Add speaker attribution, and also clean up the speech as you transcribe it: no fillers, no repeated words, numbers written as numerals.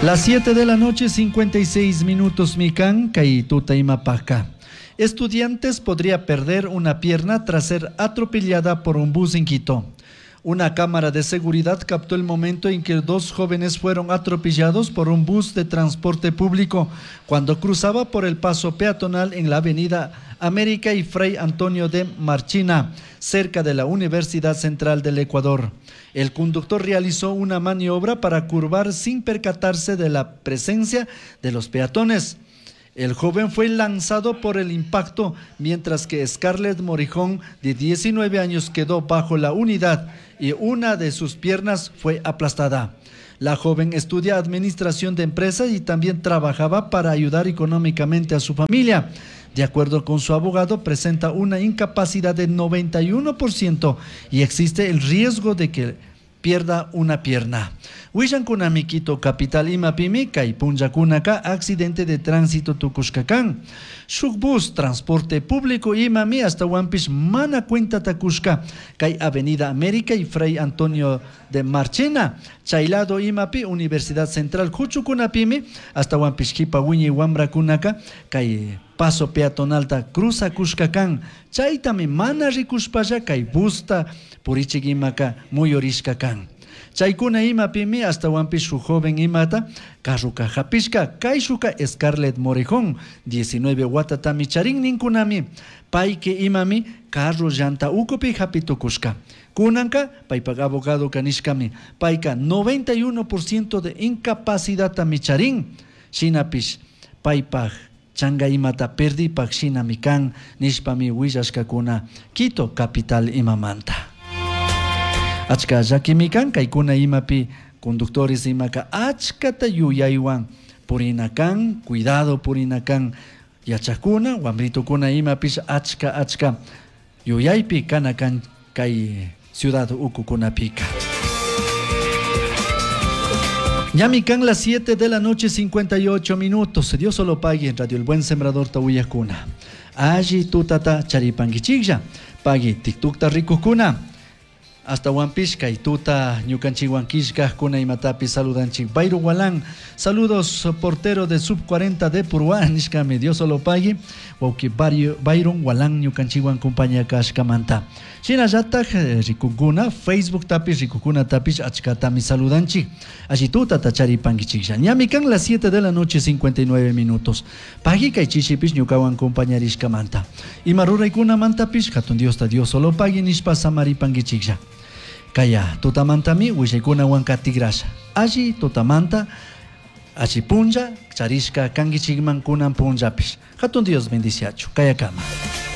Speaker 1: Las 7 de la noche, 56 minutos, mican, kai tuta imapaca. Estudiantes podría perder una pierna tras ser atropellada por un bus en Quito. Una cámara de seguridad captó el momento en que dos jóvenes fueron atropellados por un bus de transporte público cuando cruzaba por el paso peatonal en la avenida América y Fray Antonio de Marchena, cerca de la Universidad Central del Ecuador. El conductor realizó una maniobra para curvar sin percatarse de la presencia de los peatones. El joven fue lanzado por el impacto, mientras que Scarlett Morijón, de 19 años, quedó bajo la unidad y una de sus piernas fue aplastada. La joven estudia administración de empresas y también trabajaba para ayudar económicamente a su familia. De acuerdo con su abogado, presenta una incapacidad de 91% y existe el riesgo de que pierda una pierna. Huillankunami Quito capital imapimi kay punllakunaka accidente de tránsito tukushkakan. Shuk bus transporte público imami hasta Wampish mana cuenta takushka kay avenida América y Fray Antonio de Marchena. Chailado imapi Universidad Central Huchukunapimi hasta Wampish Hipawiñi Wambrakunaka kay paso peatonal ta cruza kushkakan. Chaitami mana rikushpalla kay busta purichigimaka muy orishkakan. Chaykuna imapimi hasta Wampish su joven imata Carruca Japishka Kaishuka Scarlett Morijón 19 watatami charin ninkunami paike imami carro llanta ukopi japitukushka kunanka paypak abogado kanishkami paika 91% de incapacidad tamicharin shinapish paypak changa imata perdi pak shinami kan nishpami willashkakuna Quito capital imamanta. Achka llakimikan kaykuna imapi conductores imaka achkata yuyaywan purinakan, cuidado purinakan yachakuna, wamritukuna imapish achka yuyaypi kanakan kay ciudad ukukunapika. Yamikan las 7 de la noche 58 minutos. Dios solo pague en Radio El Buen Sembrador Tawiyakuna. Allí tutata charipangichigya. Pague tiktukta rikukuna. Hasta Wampish kay tuta ñukanchiwan kishkaj kuna imatapi saludanchik Bayro Walan. Saludos portero de sub 40 de Purua nishkami Dios solo pague wauki Bayron Walan ñukanchiwan compañía kashkamanta. Shina yataj rikukuna Facebook tapis rikukuna tapis achkatami saludanchik. Allí tuta tachari pangichik. Ñamikan las 7 de la noche 59 minutos. Pagi kay chichipis ñukawan compañerishkamanta. Imaruraykuna mantapis hatun Dios ta Dios solo pague nishpa samari pangichik. Kaya tutamantami wishaykuna wankatigrasha. Allí tutamanta allí punja charishka kangichigman kunan punjapish. Hatun Dios bendiciachu. Kaya kama.